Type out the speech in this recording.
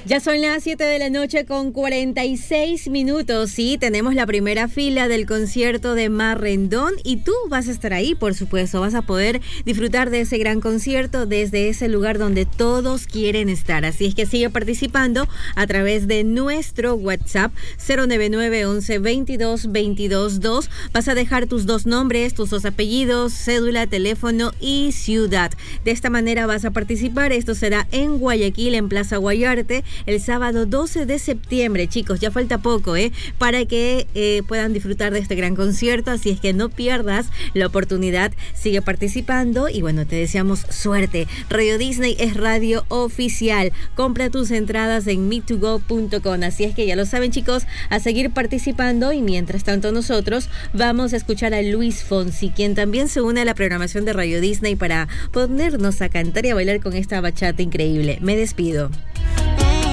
Ya son las 7 de la noche con 46 minutos. Sí, tenemos la primera fila del concierto de Mar Rendón y tú vas a estar ahí, por supuesto. Vas a poder disfrutar de ese gran concierto desde ese lugar donde todos quieren estar. Así es que sigue participando a través de nuestro WhatsApp 099 11 22 22 2. Vas a dejar tus dos nombres, tus dos apellidos, cédula, teléfono y ciudad. De esta manera vas a participar. Esto será en Guayaquil, en Plaza Guayarte, el sábado 12 de septiembre, chicos, ya falta poco, para que puedan disfrutar de este gran concierto, así es que no pierdas la oportunidad, sigue participando y bueno, te deseamos suerte. Radio Disney es radio oficial, compra tus entradas en me2go.com, así es que ya lo saben, chicos, a seguir participando y mientras tanto nosotros vamos a escuchar a Luis Fonsi, quien también se une a la programación de Radio Disney para ponernos a cantar y a bailar con esta bachata increíble. Me despido.